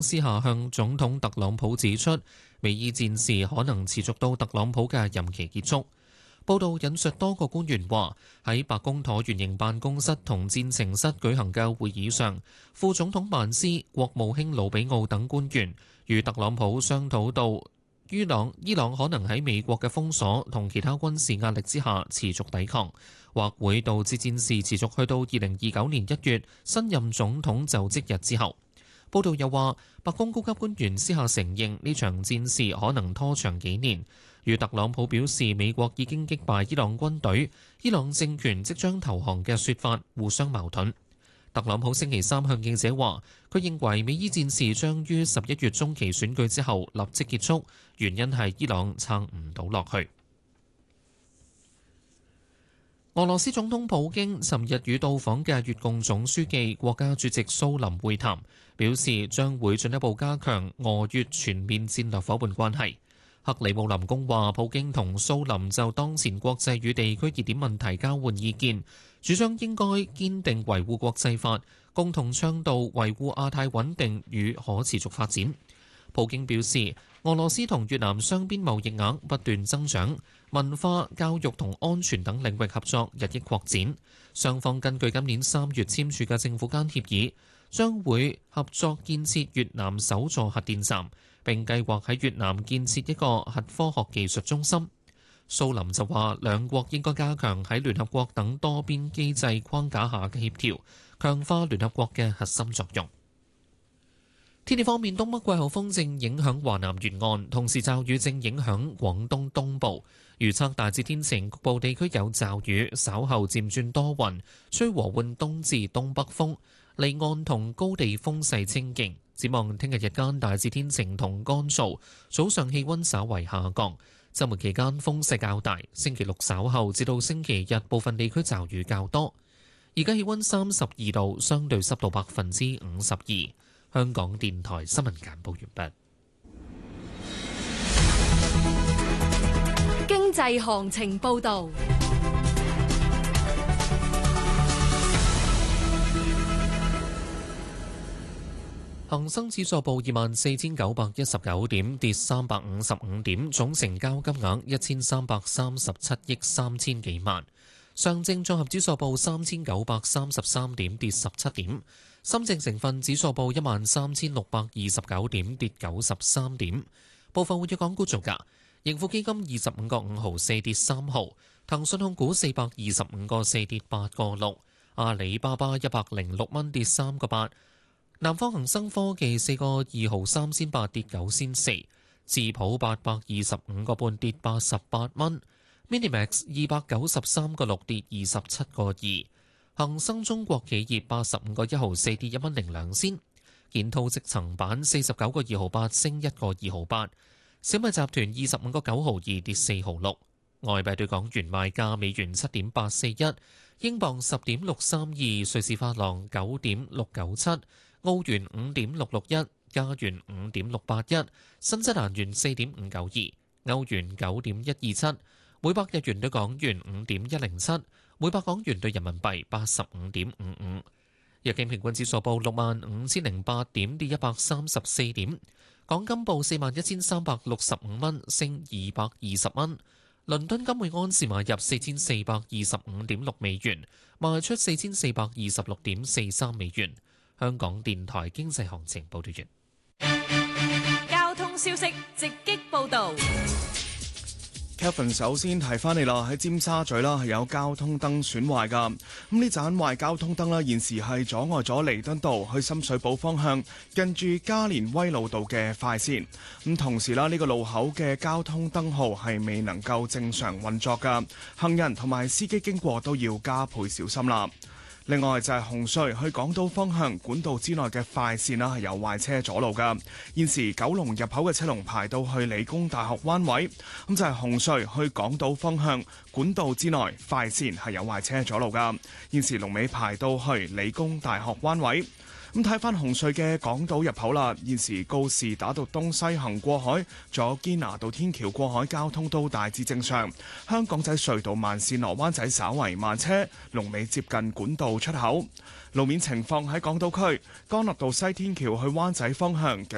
私下向總統特朗普指出，美伊戰事可能持續到特朗普嘅任期結束。報道引述多個官員話，喺白宮橢圓形辦公室同戰情室舉行嘅會議上，副總統曼斯、國務卿魯比奧等官員與特朗普商討到伊朗可能喺美國嘅封鎖同其他軍事壓力之下持續抵抗，或會導致戰事持續去到2029年1月新任總統就職日之後。報道又話，白宮高級官員私下承認呢場戰事可能拖長幾年，與特朗普表示美國已經擊敗伊朗軍隊、伊朗政權即將投降嘅說法互相矛盾。特朗普星期三向記者話，佢認為美伊戰事將於11月中期選舉之後立即結束，原因係伊朗撐唔到落去。俄羅斯總統普京尋日與到訪嘅越共總書記、國家主席蘇林會談，表示將會進一步加強俄越全面戰略夥伴關係。克里姆林宮話，普京同蘇林就當前國際與地區熱點問題交換意見，主張應該堅定維護國際法，共同倡導維護亞太穩定與可持續發展。普京表示，俄羅斯同越南雙邊貿易額不斷增長，文化、教育同安全等領域合作日益擴展。雙方根據今年3月簽署嘅政府間協議，將會合作建設越南首座核電站，並計劃喺越南建設一個核科學技術中心。蘇林就話，兩國應該加強喺聯合國等多邊機制框架下嘅協調，強化聯合國嘅核心作用。天氣方面，東北季候風正影響華南沿岸，同時驟雨正影響廣東東部。預測大致天晴，局部地區有驟雨，稍後漸轉多雲，吹和緩東至東北風，離岸同高地風勢清勁。展望聽日日間大致天晴同乾燥，早上氣溫稍為下降。週末期間風勢較大，星期六稍後至到星期日部分地區驟雨較多。而家氣溫32度，相對濕度52%。香港電台新聞簡報完畢。 經濟行情報導。 恒生指數報24,919點，跌355點，總成交金額1337億3000幾萬。上證綜合指數報3933點，跌17點。深證成分指數報13,629點，跌93點。部分活躍港股造價：盈富基金25個5毫4跌3毫，騰訊控股425個4跌8個6，阿里巴巴106蚊跌3個8，南方恒生科技4個2毫3仙8跌9仙4，智普825個半跌88蚊，Minimax 293個6跌27個2。恒生中國企業85個1毫4跌1蚊02仙，建滔積層板49個2毫8升1個2毫8，小米集團25個9毫2跌4毫6。外幣對港元賣價：美元7.841，英鎊10.632，瑞士法郎9.697，澳元5.661，加元5.681，新西蘭元4.592，歐元9.127，每百日元對港元5.107。每百港元對人民幣85.55，日經平均指數報65,008點，跌134點。港金報41,365蚊，升220蚊。倫敦金每安士買入4,425.6美元，賣出4,426.43美元。香港電台經濟行情報道完。 交通消息直擊報導。 Kevin 首先提翻你啦，喺尖沙咀啦係有交通燈損壞噶，咁呢盞壞交通燈啦現時係阻礙咗彌敦道去深水埗方向近住加連威老道嘅快線，咁同時啦呢個路口嘅交通燈號係未能夠正常運作噶，行人同埋司機經過都要加倍小心啦。另外就係紅隧去港島方向管道之內嘅快線啦，係有壞車阻路噶。現時九龍入口嘅車龍排到去理工大學灣位，咁就係紅隧去港島方向管道之內快線係有壞車阻路噶。現時龍尾排到去理工大學灣位。咁睇翻紅隧嘅港島入口啦，現時告士打道東西行過海，仲有堅拿道天橋過海交通都大致正常。香港仔隧道慢線落灣仔稍為慢車，龍尾接近管道出口。路面情況喺港島區，干諾道西天橋去灣仔方向